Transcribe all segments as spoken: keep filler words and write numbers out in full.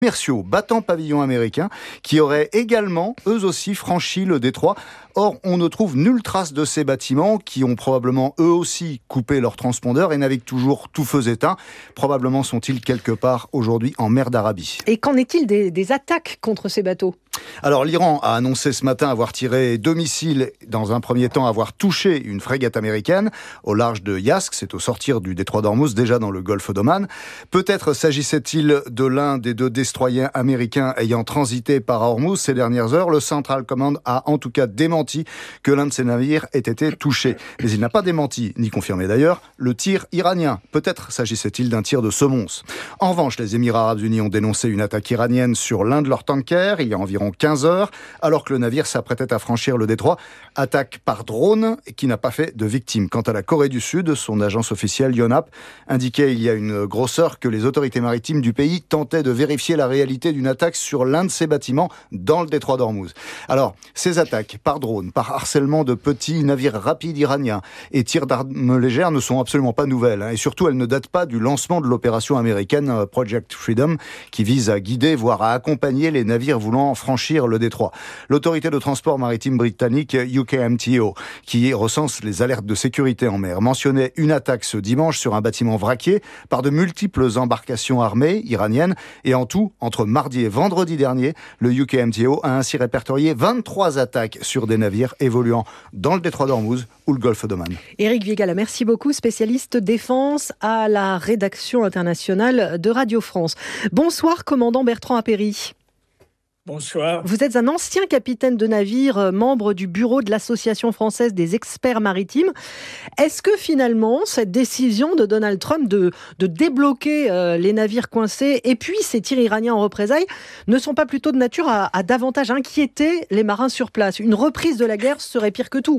commerciaux battant pavillon américain qui auraient également, eux aussi, franchi le détroit. Or, on ne trouve nulle trace de ces bâtiments qui ont probablement eux aussi coupé leur transpondeur et naviguent toujours tout feu éteint. Probablement sont-ils quelque part aujourd'hui en mer d'Arabie. Et qu'en est-il des, des attaques contre ces bateaux ? Alors l'Iran a annoncé ce matin avoir tiré deux missiles, dans un premier temps avoir touché une frégate américaine au large de Yask, c'est au sortir du détroit d'Ormuz, déjà dans le golfe d'Oman. Peut-être s'agissait-il de l'un des deux destroyers américains ayant transité par Ormuz ces dernières heures. Le Central Command a en tout cas démenti que l'un de ces navires ait été touché. Mais il n'a pas démenti, ni confirmé d'ailleurs, le tir iranien. Peut-être s'agissait-il d'un tir de semonce. En revanche, les Émirats arabes unis ont dénoncé une attaque iranienne sur l'un de leurs tankers il y a environ quinze heures, alors que le navire s'apprêtait à franchir le détroit. Attaque par drone qui n'a pas fait de victimes. Quant à la Corée du Sud, son agence officielle Yonhap indiquait il y a une grosse heure que les autorités maritimes du pays tentaient de vérifier la réalité d'une attaque sur l'un de ses bâtiments dans le détroit d'Ormuz. Alors, ces attaques par drone, par harcèlement de petits navires rapides iraniens et tirs d'armes légères ne sont absolument pas nouvelles. Hein, et surtout, elles ne datent pas du lancement de l'opération américaine Project Freedom qui vise à guider, voire à accompagner les navires voulant franchir le détroit. L'autorité de transport maritime britannique U K M T O, qui recense les alertes de sécurité en mer, mentionnait une attaque ce dimanche sur un bâtiment vraquier par de multiples embarcations armées iraniennes. Et en tout, entre mardi et vendredi dernier, le U K M T O a ainsi répertorié vingt-trois attaques sur des navires évoluant dans le détroit d'Ormuz ou le golfe d'Oman. Éric Viegala, merci beaucoup, spécialiste défense à la rédaction internationale de Radio France. Bonsoir, commandant Bertrand Appéry. Bonsoir. Vous êtes un ancien capitaine de navire, membre du bureau de l'Association française des experts maritimes. Est-ce que finalement, cette décision de Donald Trump de, de débloquer euh, les navires coincés et puis ces tirs iraniens en représailles ne sont pas plutôt de nature à, à davantage inquiéter les marins sur place ? Une reprise de la guerre serait pire que tout.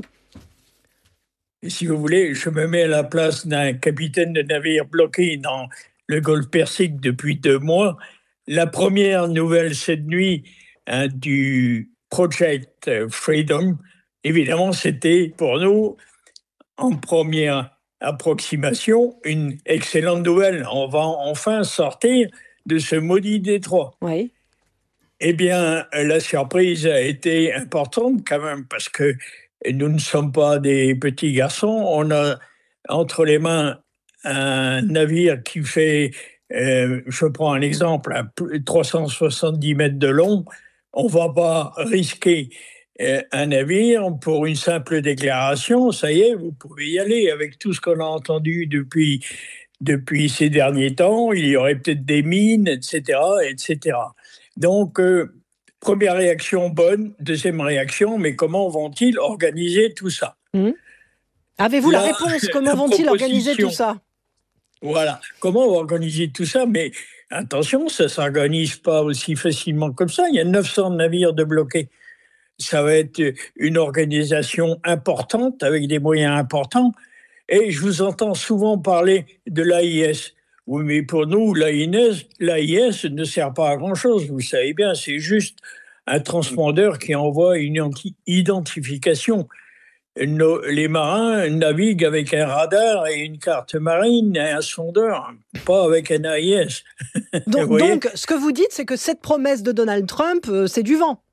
Et si vous voulez, je me mets à la place d'un capitaine de navire bloqué dans le golfe Persique depuis deux mois. La première nouvelle cette nuit hein, du Project Freedom, évidemment, c'était pour nous, en première approximation, une excellente nouvelle. On va enfin sortir de ce maudit détroit. Oui. Eh bien, la surprise a été importante quand même, parce que nous ne sommes pas des petits garçons. On a entre les mains un navire qui fait... Euh, je prends un exemple, à trois cent soixante-dix mètres de long. On ne va pas risquer euh, un navire pour une simple déclaration. Ça y est, vous pouvez y aller. Avec tout ce qu'on a entendu depuis, depuis ces derniers temps, il y aurait peut-être des mines, et cetera, et cetera. Donc, euh, première réaction bonne, deuxième réaction, mais comment vont-ils organiser tout ça ? Mmh. Avez-vous Là, la réponse ? Comment la vont-ils organiser tout ça ? Voilà. Comment on va organiser tout ça ? Mais attention, ça ne s'organise pas aussi facilement comme ça. Il y a neuf cents navires de bloqués. Ça va être une organisation importante, avec des moyens importants. Et je vous entends souvent parler de l'A I S. Oui, mais pour nous, l'A I S, l'A I S ne sert pas à grand-chose. Vous savez bien, c'est juste un transpondeur qui envoie une identification. Nos, les marins naviguent avec un radar et une carte marine et un sondeur, pas avec un A I S. Donc, donc, ce que vous dites, c'est que cette promesse de Donald Trump, euh, c'est du vent.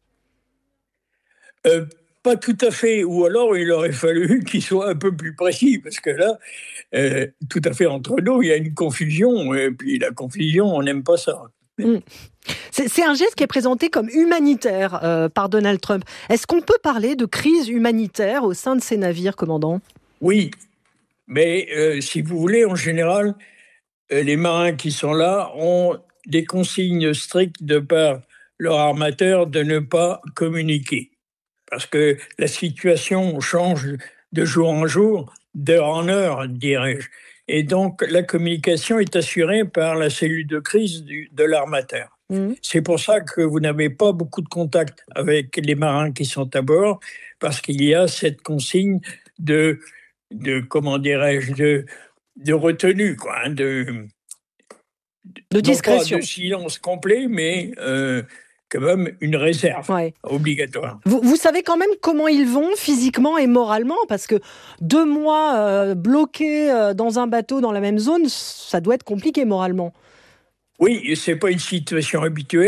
euh, Pas tout à fait. Ou alors, il aurait fallu qu'il soit un peu plus précis, parce que là, euh, tout à fait entre nous, il y a une confusion. Et puis la confusion, on n'aime pas ça. Mmh. C'est, c'est un geste qui est présenté comme humanitaire euh, par Donald Trump. Est-ce qu'on peut parler de crise humanitaire au sein de ces navires, commandant ? Oui, mais euh, si vous voulez, en général, euh, les marins qui sont là ont des consignes strictes de par leur armateur de ne pas communiquer. Parce que la situation change de jour en jour, d'heure en heure, dirais-je. Et donc, la communication est assurée par la cellule de crise du, de l'armateur. Mmh. C'est pour ça que vous n'avez pas beaucoup de contact avec les marins qui sont à bord, parce qu'il y a cette consigne de, de comment dirais-je, de, de retenue, quoi, hein, de, de discrétion. Non pas de silence complet, mais... Euh, quand même une réserve ouais. obligatoire. Vous, vous savez quand même comment ils vont physiquement et moralement ? Parce que deux mois euh, bloqués euh, dans un bateau dans la même zone, ça doit être compliqué moralement. Oui, c'est pas une situation habituelle.